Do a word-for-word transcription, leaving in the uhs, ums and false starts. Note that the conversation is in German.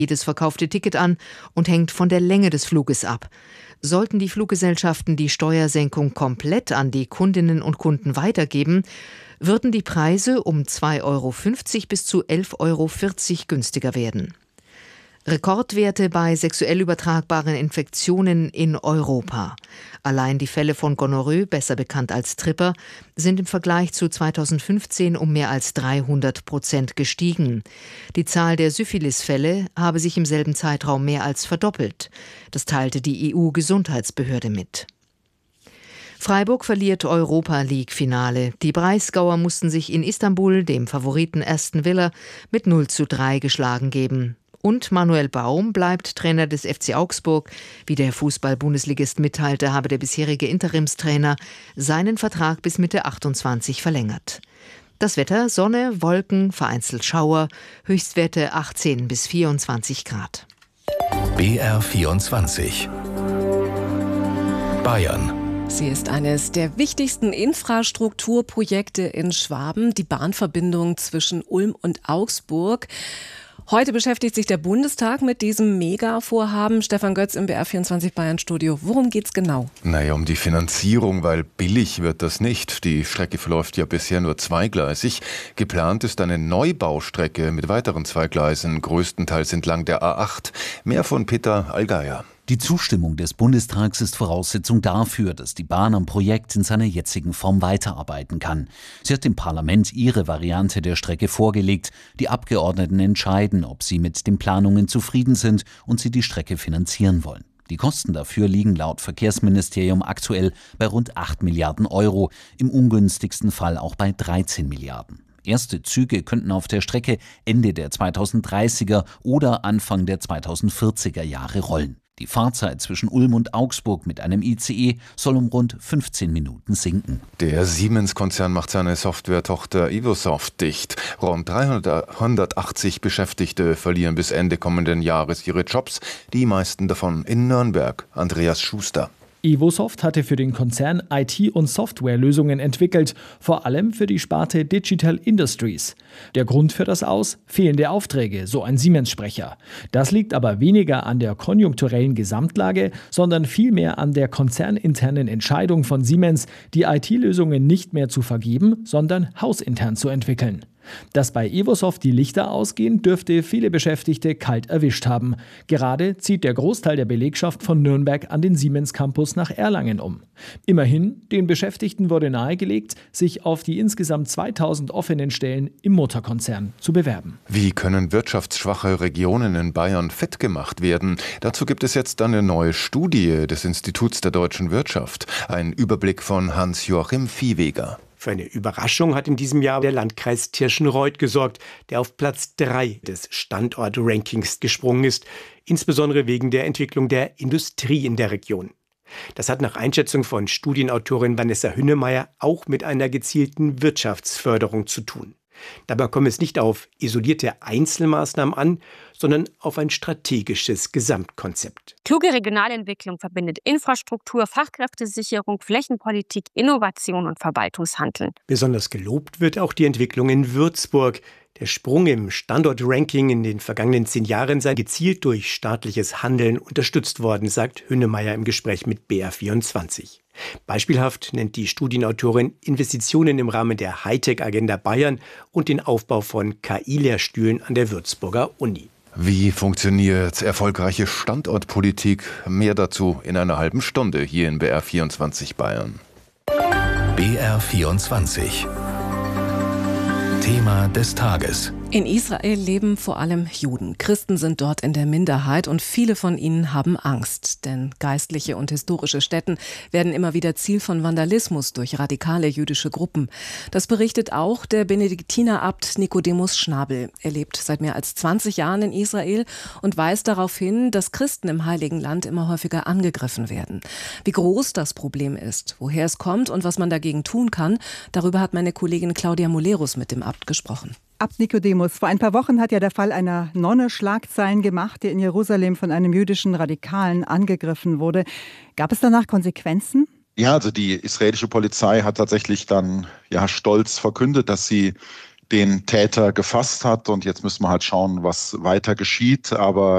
jedes verkaufte Ticket an und hängt von der Länge des Fluges ab. Sollten die Fluggesellschaften die Steuersenkung komplett an die Kundinnen und Kunden weitergeben, würden die Preise um zwei Euro fünfzig bis zu elf Euro vierzig günstiger werden. Rekordwerte bei sexuell übertragbaren Infektionen in Europa. Allein die Fälle von Gonorrhoe, besser bekannt als Tripper, sind im Vergleich zu zweitausendfünfzehn um mehr als dreihundert Prozent gestiegen. Die Zahl der Syphilisfälle habe sich im selben Zeitraum mehr als verdoppelt. Das teilte die E U-Gesundheitsbehörde mit. Freiburg verliert Europa-League-Finale. Die Breisgauer mussten sich in Istanbul, dem Favoriten Aston Villa, mit null zu drei geschlagen geben. Und Manuel Baum bleibt Trainer des F C Augsburg. Wie der Fußball-Bundesligist mitteilte, habe der bisherige Interimstrainer seinen Vertrag bis Mitte achtundzwanzig verlängert. Das Wetter: Sonne, Wolken, vereinzelt Schauer, Höchstwerte achtzehn bis vierundzwanzig Grad. B R vierundzwanzig Bayern. Sie ist eines der wichtigsten Infrastrukturprojekte in Schwaben, die Bahnverbindung zwischen Ulm und Augsburg. Heute beschäftigt sich der Bundestag mit diesem Mega-Vorhaben. Stefan Götz im B R vierundzwanzig Bayern Studio. Worum geht's genau? Naja, um die Finanzierung, weil billig wird das nicht. Die Strecke verläuft ja bisher nur zweigleisig. Geplant ist eine Neubaustrecke mit weiteren zwei Gleisen, größtenteils entlang der A acht. Mehr von Peter Allgeier. Die Zustimmung des Bundestags ist Voraussetzung dafür, dass die Bahn am Projekt in seiner jetzigen Form weiterarbeiten kann. Sie hat dem Parlament ihre Variante der Strecke vorgelegt. Die Abgeordneten entscheiden, ob sie mit den Planungen zufrieden sind und sie die Strecke finanzieren wollen. Die Kosten dafür liegen laut Verkehrsministerium aktuell bei rund acht Milliarden Euro, im ungünstigsten Fall auch bei dreizehn Milliarden. Erste Züge könnten auf der Strecke Ende der zweitausenddreißiger oder Anfang der zweitausendvierziger Jahre rollen. Die Fahrzeit zwischen Ulm und Augsburg mit einem I C E soll um rund fünfzehn Minuten sinken. Der Siemens-Konzern macht seine Softwaretochter Evosoft dicht. Rund dreihundertachtzig Beschäftigte verlieren bis Ende kommenden Jahres ihre Jobs, die meisten davon in Nürnberg. Andreas Schuster. Evosoft hatte für den Konzern I T- und Softwarelösungen entwickelt, vor allem für die Sparte Digital Industries. Der Grund für das Aus? Fehlende Aufträge, so ein Siemens-Sprecher. Das liegt aber weniger an der konjunkturellen Gesamtlage, sondern vielmehr an der konzerninternen Entscheidung von Siemens, die I T-Lösungen nicht mehr zu vergeben, sondern hausintern zu entwickeln. Dass bei Evosoft die Lichter ausgehen, dürfte viele Beschäftigte kalt erwischt haben. Gerade zieht der Großteil der Belegschaft von Nürnberg an den Siemens-Campus nach Erlangen um. Immerhin, den Beschäftigten wurde nahegelegt, sich auf die insgesamt zweitausend offenen Stellen im Mutterkonzern zu bewerben. Wie können wirtschaftsschwache Regionen in Bayern fett gemacht werden? Dazu gibt es jetzt eine neue Studie des Instituts der deutschen Wirtschaft. Ein Überblick von Hans-Joachim Viehweger. Für eine Überraschung hat in diesem Jahr der Landkreis Tirschenreuth gesorgt, der auf Platz drei des Standort-Rankings gesprungen ist, insbesondere wegen der Entwicklung der Industrie in der Region. Das hat nach Einschätzung von Studienautorin Vanessa Hünnemeyer auch mit einer gezielten Wirtschaftsförderung zu tun. Dabei kommt es nicht auf isolierte Einzelmaßnahmen an, sondern auf ein strategisches Gesamtkonzept. Kluge Regionalentwicklung verbindet Infrastruktur, Fachkräftesicherung, Flächenpolitik, Innovation und Verwaltungshandeln. Besonders gelobt wird auch die Entwicklung in Würzburg. Der Sprung im Standortranking in den vergangenen zehn Jahren sei gezielt durch staatliches Handeln unterstützt worden, sagt Hünnemeyer im Gespräch mit B R vierundzwanzig. Beispielhaft nennt die Studienautorin Investitionen im Rahmen der Hightech-Agenda Bayern und den Aufbau von K I-Lehrstühlen an der Würzburger Uni. Wie funktioniert erfolgreiche Standortpolitik? Mehr dazu in einer halben Stunde hier in B R vierundzwanzig Bayern. B R vierundzwanzig. Thema des Tages. In Israel leben vor allem Juden. Christen sind dort in der Minderheit und viele von ihnen haben Angst. Denn geistliche und historische Stätten werden immer wieder Ziel von Vandalismus durch radikale jüdische Gruppen. Das berichtet auch der Benediktiner-Abt Nikodemus Schnabel. Er lebt seit mehr als zwanzig Jahren in Israel und weist darauf hin, dass Christen im Heiligen Land immer häufiger angegriffen werden. Wie groß das Problem ist, woher es kommt und was man dagegen tun kann, darüber hat meine Kollegin Claudia Molerus mit dem Abt gesprochen. Abt Nikodemus, vor ein paar Wochen hat ja der Fall einer Nonne Schlagzeilen gemacht, die in Jerusalem von einem jüdischen Radikalen angegriffen wurde. Gab es danach Konsequenzen? Ja, also die israelische Polizei hat tatsächlich dann ja stolz verkündet, dass sie den Täter gefasst hat. Und jetzt müssen wir halt schauen, was weiter geschieht. Aber